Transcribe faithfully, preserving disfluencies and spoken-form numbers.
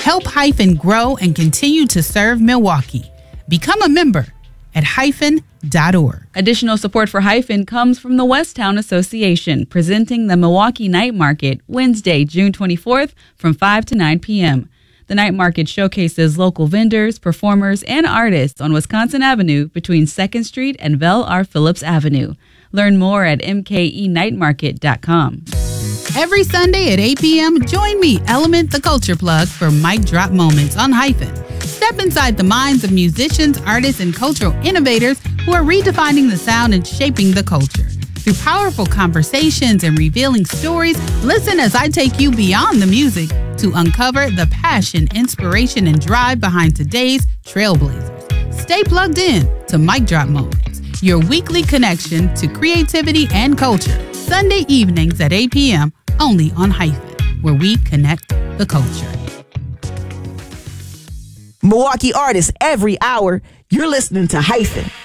Help Hyphen grow and continue to serve Milwaukee. Become a member at hyphen dot org. Additional support for Hyphen comes from the Westtown Association, presenting the Milwaukee Night Market Wednesday, June twenty-fourth from five to nine p.m. The night market showcases local vendors, performers, and artists on Wisconsin Avenue between second Street and Vel R. Phillips Avenue. Learn more at m k e night market dot com. Every Sunday at eight p.m., join me, Element the Culture Plug, for Mic Drop Moments on Hyphen. Step inside the minds of musicians, artists, and cultural innovators who are redefining the sound and shaping the culture. Through powerful conversations and revealing stories, listen as I take you beyond the music to uncover the passion, inspiration, and drive behind today's trailblazers. Stay plugged in to Mic Drop Moments, your weekly connection to creativity and culture. Sunday evenings at eight p.m. only on Hyphen, where we connect the culture. Milwaukee artists every hour. You're listening to Hyphen.